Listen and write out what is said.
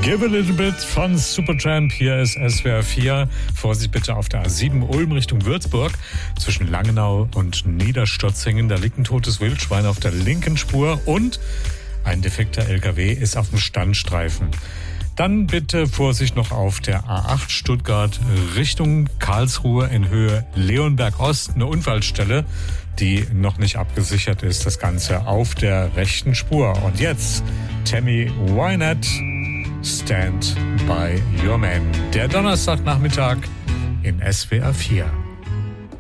Give a little bit von Supertramp. Hier ist SWR 4. Vorsicht bitte auf der A7 Ulm Richtung Würzburg. Zwischen Langenau und Niederstotzingen. Da liegt ein totes Wildschwein auf der linken Spur und ein defekter LKW ist auf dem Standstreifen. Dann bitte Vorsicht noch auf der A8 Stuttgart Richtung Karlsruhe in Höhe Leonberg Ost. Eine Unfallstelle, die noch nicht abgesichert ist. Das Ganze auf der rechten Spur. Und jetzt Tammy Wynette, Stand by Your Man. Der Donnerstagnachmittag in SWR 4.